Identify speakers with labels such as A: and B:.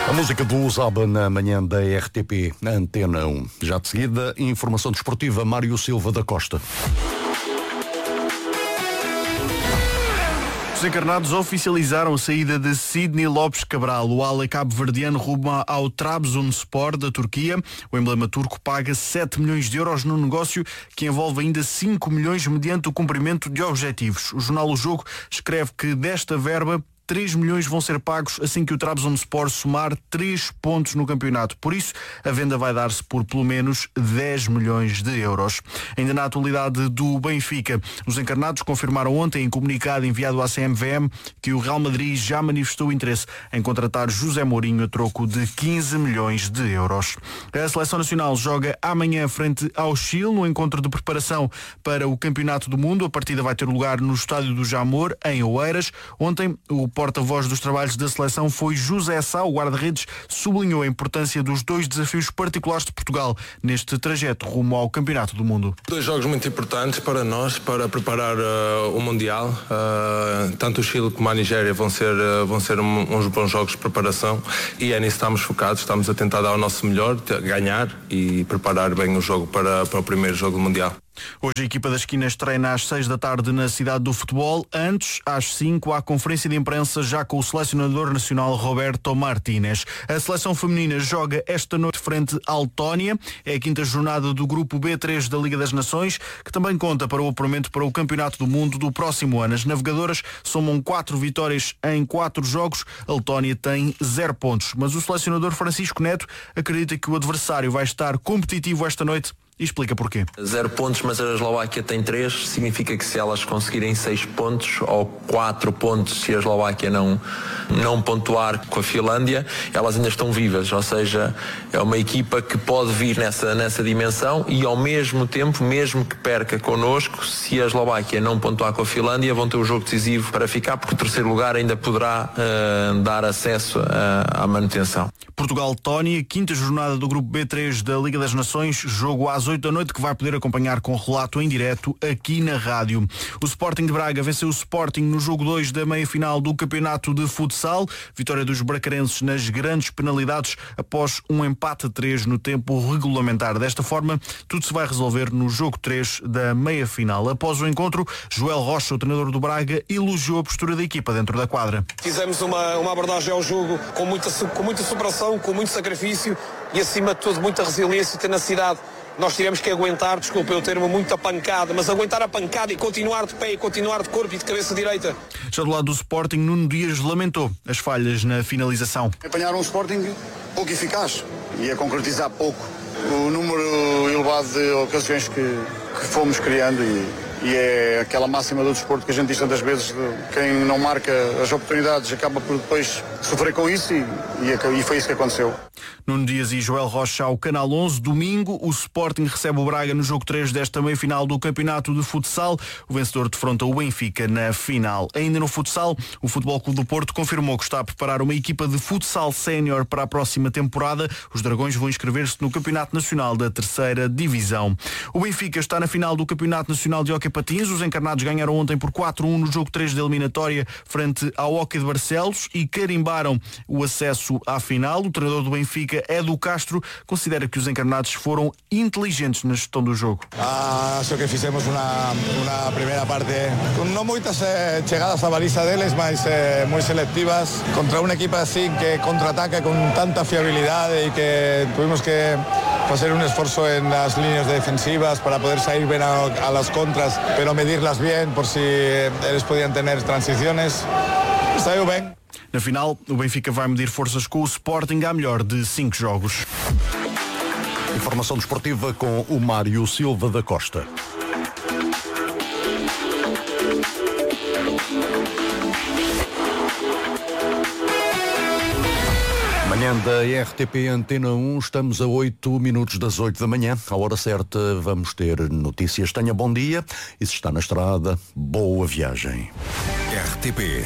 A: A música do Usaba na manhã da RTP, na Antena 1. Já de seguida, informação desportiva, Mário Silva da Costa.
B: Os encarnados oficializaram a saída de Sidney Lopes Cabral. O ala cabo-verdiano rumo ao Trabzonspor da Turquia. O emblema turco paga 7 milhões de euros no negócio que envolve ainda 5 milhões mediante o cumprimento de objetivos. O jornal O Jogo escreve que desta verba 3 milhões vão ser pagos assim que o Trabzonspor somar 3 pontos no campeonato. Por isso, a venda vai dar-se por pelo menos 10 milhões de euros. Ainda na atualidade do Benfica, os encarnados confirmaram ontem em comunicado enviado à CMVM que o Real Madrid já manifestou interesse em contratar José Mourinho a troco de 15 milhões de euros. A Seleção Nacional joga amanhã frente ao Chile no encontro de preparação para o Campeonato do Mundo. A partida vai ter lugar no Estádio do Jamor, em Oeiras. Ontem, o porta-voz dos trabalhos da seleção foi José Sá. O guarda-redes sublinhou a importância dos 2 desafios particulares de Portugal neste trajeto rumo ao Campeonato do Mundo.
C: 2 jogos muito importantes para nós, para preparar o Mundial. Tanto o Chile como a Nigéria vão ser uns bons jogos de preparação e é nisso que estamos focados. Estamos a tentar dar o nosso melhor, ganhar e preparar bem o jogo para o primeiro jogo do Mundial.
B: Hoje a equipa das esquinas treina às 6 da tarde na cidade do futebol. Antes, às 5, há conferência de imprensa já com o selecionador nacional Roberto Martínez. A seleção feminina joga esta noite frente à Letónia. É a 5ª jornada do grupo B3 da Liga das Nações, que também conta para o apuramento para o Campeonato do Mundo do próximo ano. As navegadoras somam 4 vitórias em 4 jogos. A Letónia tem 0 pontos. Mas o selecionador Francisco Neto acredita que o adversário vai estar competitivo esta noite. E explica porquê.
D: 0 pontos, mas a Eslováquia tem 3. Significa que se elas conseguirem 6 pontos ou 4 pontos, se a Eslováquia não pontuar com a Finlândia, elas ainda estão vivas. Ou seja, é uma equipa que pode vir nessa dimensão e ao mesmo tempo, mesmo que perca connosco, se a Eslováquia não pontuar com a Finlândia, vão ter o jogo decisivo para ficar, porque o 3º lugar ainda poderá dar acesso à manutenção.
B: Portugal-Letónia, 5ª jornada do grupo B3 da Liga das Nações, jogo às 8 da noite que vai poder acompanhar com relato em direto aqui na rádio. O Sporting de Braga venceu o Sporting no jogo 2 da meia-final do Campeonato de Futsal. Vitória dos bracarenses nas grandes penalidades após um empate a 3 no tempo regulamentar. Desta forma, tudo se vai resolver no jogo 3 da meia-final. Após o encontro, Joel Rocha, o treinador do Braga, elogiou a postura da equipa dentro da quadra.
E: Fizemos uma abordagem ao jogo com muita superação, com muito sacrifício e, acima de tudo, muita resiliência e tenacidade. Nós tivemos que aguentar, desculpa eu termo, muita pancada, mas aguentar a pancada e continuar de pé, e continuar de corpo e de cabeça direita.
B: Já do lado do Sporting, Nuno Dias lamentou as falhas na finalização.
F: Apanharam um Sporting pouco eficaz e a concretizar pouco o número elevado de ocasiões que fomos criando e é aquela máxima do desporto que a gente diz tantas vezes, quem não marca as oportunidades acaba por depois sofrer com isso e foi isso que aconteceu.
B: Nuno Dias e Joel Rocha ao Canal 11. Domingo, o Sporting recebe o Braga no jogo 3 desta meia-final do Campeonato de Futsal. O vencedor defronta o Benfica na final. Ainda no futsal, o Futebol Clube do Porto confirmou que está a preparar uma equipa de futsal sénior para a próxima temporada. Os Dragões vão inscrever-se no Campeonato Nacional da 3ª Divisão. O Benfica está na final do Campeonato Nacional de Hóquei Patins. Os encarnados ganharam ontem por 4-1 no jogo 3 da eliminatória frente ao Hóquei de Barcelos e carimbaram o acesso à final. O treinador do Benfica, Edu Castro, considera que os encarnados foram inteligentes na gestão do jogo.
G: Acho que fizemos uma primeira parte com não muitas chegadas à baliza deles, mas muito seletivas contra uma equipa assim que contra-ataca com tanta fiabilidade e que tuvimos que fazer um esforço nas linhas defensivas para poder sair bem a las contras, pero medirlas bien por si eles podiam ter transições. Saiu bem.
B: Na final, o Benfica vai medir forças com o Sporting à melhor de 5 jogos.
A: Informação desportiva com o Mário Silva da Costa. Manhã da RTP Antena 1, estamos a 8 minutos das 8 da manhã. À hora certa vamos ter notícias. Tenha bom dia e se está na estrada, boa viagem.
H: RTP